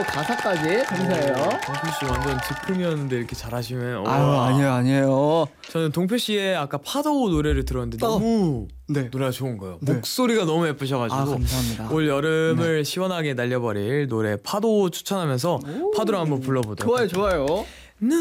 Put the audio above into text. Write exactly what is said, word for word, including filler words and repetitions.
가사까지 감사해요. 동표 씨 완전 즉흥이었는데 이렇게 잘하시면 아유 아니에요 아니에요. 저는 동표 씨의 아까 파도 노래를 들었는데 어. 너무 네. 노래가 좋은 거예요. 네. 목소리가 너무 예쁘셔가지고 아 감사합니다. 올 여름을 시원하게 날려버릴 노래 파도 추천하면서 파도를 한번 불러보도록 좋아요 좋아요.